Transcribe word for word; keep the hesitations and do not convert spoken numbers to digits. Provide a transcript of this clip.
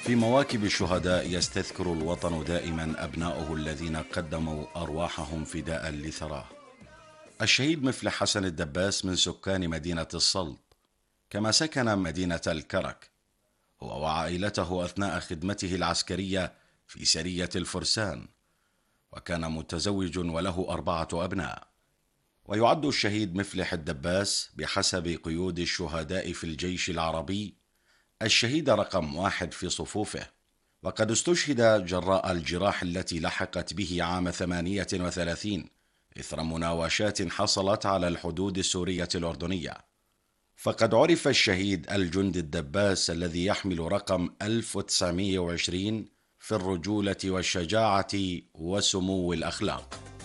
في مواكب الشهداء يستذكر الوطن دائما أبناؤه الذين قدموا أرواحهم فداء لثراه. الشهيد مفلح حسن الدباس من سكان مدينة السلط، كما سكن مدينة الكرك هو وعائلته أثناء خدمته العسكرية في سرية الفرسان، وكان متزوج وله أربعة أبناء. ويعد الشهيد مفلح الدباس بحسب قيود الشهداء في الجيش العربي الشهيد رقم واحد في صفوفه، وقد استشهد جراء الجراح التي لحقت به عام ثمانية وثلاثين إثر مناوشات حصلت على الحدود السورية الأردنية. فقد عرف الشهيد الجندي الدباس الذي يحمل رقم ألف وتسعمئة وعشرين في الرجولة والشجاعة وسمو الأخلاق.